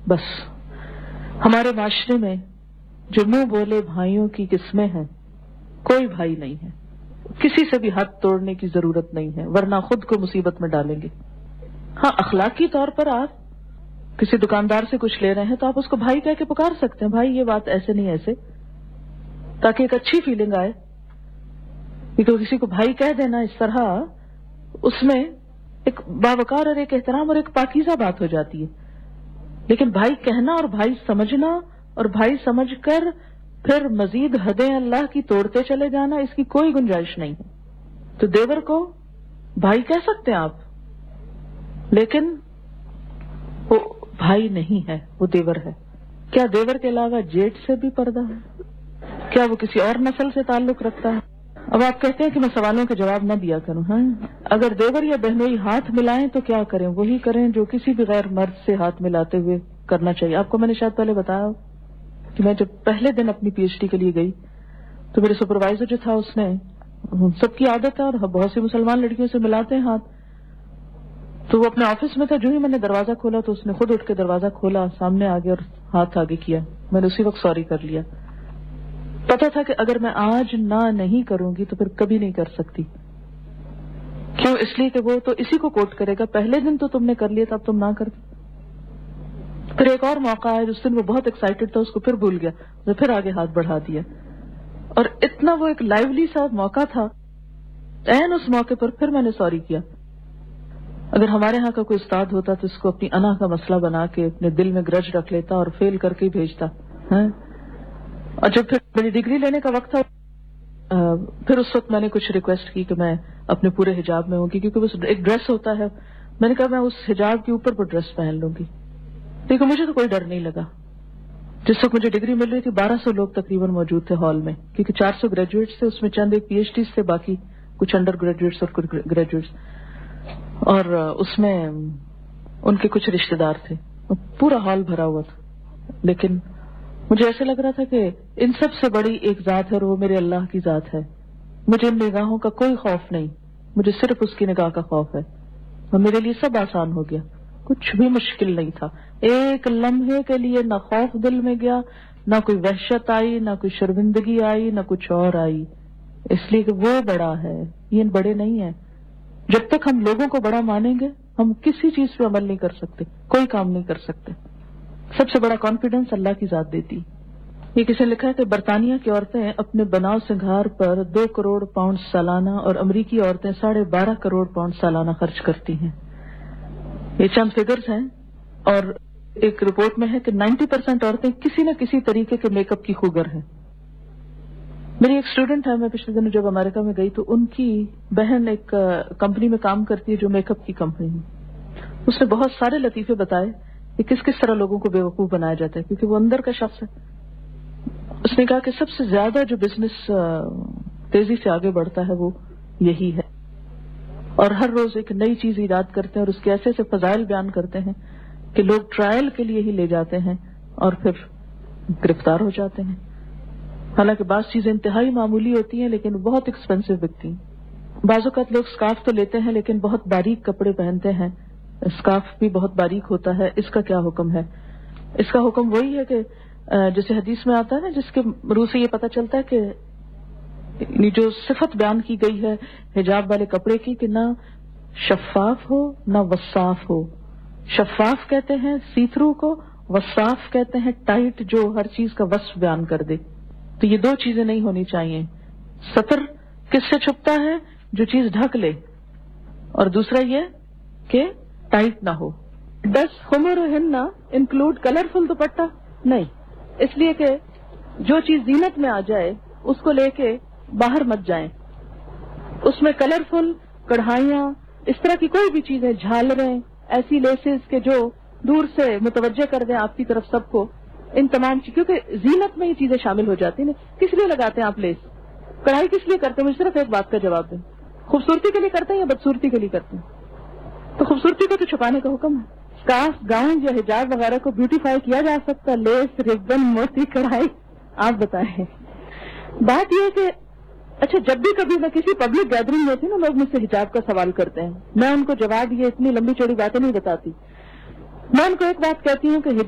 بس ہمارے معاشرے میں جو منہ بولے بھائیوں کی قسمیں ہیں، کوئی بھائی نہیں ہے. کسی سے بھی ہاتھ توڑنے کی ضرورت نہیں ہے، ورنہ خود کو مصیبت میں ڈالیں گے. ہاں، اخلاقی طور پر آپ کسی دکاندار سے کچھ لے رہے ہیں تو آپ اس کو بھائی کہہ کے پکار سکتے ہیں، بھائی یہ بات ایسے نہیں ایسے، تاکہ ایک اچھی فیلنگ آئے. کیونکہ کسی کو بھائی کہہ دینا اس طرح، اس میں ایک باوقار اور ایک احترام اور ایک پاکیزہ بات ہو جاتی ہے. لیکن بھائی کہنا اور بھائی سمجھنا اور بھائی سمجھ کر پھر مزید حدیں اللہ کی توڑتے چلے جانا، اس کی کوئی گنجائش نہیں ہے. تو دیور کو بھائی کہہ سکتے ہیں آپ، لیکن وہ بھائی نہیں ہے، وہ دیور ہے. کیا دیور کے علاوہ جیٹ سے بھی پردہ ہے؟ کیا وہ کسی اور نسل سے تعلق رکھتا ہے؟ اب آپ کہتے ہیں کہ میں سوالوں کے جواب نہ دیا کروں. ہاں، اگر دیور یا بہنوئی ہاتھ ملائیں تو کیا کریں؟ وہی کریں جو کسی بھی غیر مرد سے ہاتھ ملاتے ہوئے کرنا چاہیے. آپ کو میں نے شاید پہلے بتایا کہ میں جب پہلے دن اپنی پی ایچ ڈی کے لیے گئی تو میرے سپروائزر جو تھا، اس نے، سب کی عادت ہے اور بہت سی مسلمان لڑکیوں سے ملاتے ہیں ہاتھ، تو وہ اپنے آفس میں تھا. جو ہی میں نے دروازہ کھولا تو اس نے خود اٹھ کے دروازہ کھولا، سامنے آ گیا اور ہاتھ آگے کیا. میں نے اسی وقت سوری کر لیا. پتا تھا کہ اگر میں آج نہ نہیں کروں گی تو پھر کبھی نہیں کر سکتی. کیوں؟ اس لیے کہ وہ تو اسی کو کوٹ کرے گا، پہلے دن تو تم نے کر لیا تھا، اب تم نہ کر. پھر ایک اور موقع آیا جس دن وہ بہت ایکسائٹڈ تھا، اس کو پھر بھول گیا، میں پھر آگے ہاتھ بڑھا دیا. اور اتنا وہ ایک لائیولی سا موقع تھا، عین اس موقع پر پھر میں نے سوری کیا. اگر ہمارے ہاں کا کوئی استاد ہوتا تو اس کو اپنی انا کا مسئلہ بنا کے اپنے دل میں گرج رکھ لیتا اور فیل کر کے ہی بھیجتا. اور جب پھر میری ڈگری لینے کا وقت تھا، پھر اس وقت میں نے کچھ ریکویسٹ کی کہ میں اپنے پورے حجاب میں ہوں گی، کیونکہ وہ ایک ڈریس ہوتا ہے. میں نے کہا میں اس حجاب کے اوپر وہ ڈریس پہن لوں گی. لیکن مجھے تو کوئی ڈر نہیں لگا. جس وقت مجھے ڈگری مل رہی تھی 1200 لوگ تقریباً موجود تھے ہال میں، کیونکہ 400 گریجویٹس تھے، اس میں چند ایک پی ایچ ڈیز تھے، باقی کچھ انڈر گریجویٹس اور کچھ گریجویٹس، اور اس میں ان کے کچھ رشتے دار تھے. پورا ہال بھرا ہوا تھا. لیکن مجھے ایسے لگ رہا تھا کہ ان سب سے بڑی ایک ذات ہے اور وہ میرے اللہ کی ذات ہے. مجھے ان نگاہوں کا کوئی خوف نہیں، مجھے صرف اس کی نگاہ کا خوف ہے. اور میرے لیے سب آسان ہو گیا، کچھ بھی مشکل نہیں تھا. ایک لمحے کے لیے نہ خوف دل میں گیا، نہ کوئی وحشت آئی، نہ کوئی شرمندگی آئی، نہ کچھ اور آئی. اس لیے کہ وہ بڑا ہے، یہ بڑے نہیں ہیں. جب تک ہم لوگوں کو بڑا مانیں گے ہم کسی چیز پہ عمل نہیں کر سکتے، کوئی کام نہیں کر سکتے. سب سے بڑا کانفیڈنس اللہ کی ذات دیتی. یہ کسی نے لکھا ہے کہ برطانیہ کی عورتیں اپنے بناؤ سنگھار پر 2 کروڑ پاؤنڈ سالانہ اور امریکی عورتیں 12.5 کروڑ پاؤنڈ سالانہ خرچ کرتی ہیں. یہ چند فگرز ہیں. اور ایک رپورٹ میں ہے کہ 90% عورتیں کسی نہ کسی طریقے کے میک اپ کی خوگر ہیں. میری ایک اسٹوڈنٹ ہے، میں پچھلے دنوں جب امریکہ میں گئی تو ان کی بہن ایک کمپنی میں کام کرتی ہے جو میک اپ کی کمپنی ہے. اس نے بہت سارے لطیفے بتائے کہ کس کس طرح لوگوں کو بیوقوف بنایا جاتا ہے، کیونکہ وہ اندر کا شخص ہے. اس نے کہا کہ سب سے زیادہ جو بزنس تیزی سے آگے بڑھتا ہے وہ یہی ہے، اور ہر روز ایک نئی چیز ایجاد کرتے ہیں اور اس کے ایسے فضائل بیان کرتے ہیں کہ لوگ ٹرائل کے لیے ہی لے جاتے ہیں اور پھر گرفتار ہو جاتے ہیں. حالانکہ بعض چیزیں انتہائی معمولی ہوتی ہیں لیکن بہت ایکسپینسو بکتی ہیں. بعض اوقات لوگ اسکارف تو لیتے ہیں لیکن بہت باریک کپڑے پہنتے ہیں. اسکارف بھی بہت باریک ہوتا ہے. اس کا کیا حکم ہے؟ اس کا حکم وہی ہے کہ جیسے حدیث میں آتا ہے نا، جس کے روح سے یہ پتہ چلتا ہے کہ جو صفت بیان کی گئی ہے حجاب والے کپڑے کی کہ نہ شفاف ہو نہ وصاف ہو. شفاف کہتے ہیں سی تھرو کو، وصاف کہتے ہیں ٹائٹ، جو ہر چیز کا وصف بیان کر دے. تو یہ 2 چیزیں نہیں ہونی چاہیے. ستر کس سے چھپتا ہے؟ جو چیز ڈھک لے، اور دوسرا یہ کہ ٹائٹ نہ ہو. ڈس خمرہن انکلوڈ کلرفل دوپٹہ؟ نہیں، اس لیے کہ جو چیز زینت میں آ جائے اس کو لے کے باہر مت جائیں. اس میں کلرفل کڑھائیاں، اس طرح کی کوئی بھی چیزیں، جھالریں، ایسی لیسز کہ جو دور سے متوجہ کر دیں آپ کی طرف سب کو، ان تمام چیز، کیونکہ زینت میں یہ چیزیں شامل ہو جاتی ہیں. کس لیے لگاتے ہیں آپ لیس؟ کڑھائی کس لیے کرتے ہیں؟ مجھے صرف ایک بات کا جواب دیں. خوبصورتی کے لیے کرتے ہیں یا بدصورتی کے لیے کرتے ہیں؟ تو خوبصورتی کو تو چھپانے کا حکم ہے. اسکارف، گاؤن یا حجاب وغیرہ کو بیوٹیفائی کیا جا سکتا ہے، لیس، ربن، موتی، کڑھائی. آپ بتائیں. بات یہ ہے کہ اچھا، جب بھی کبھی میں کسی پبلک گیدرنگ میں ہوتی نا، لوگ مجھ سے حجاب کا سوال کرتے ہیں، میں ان کو جواب یہ اتنی لمبی چوڑی باتیں نہیں بتاتی. میں ان کو ایک بات کہتی ہوں کہ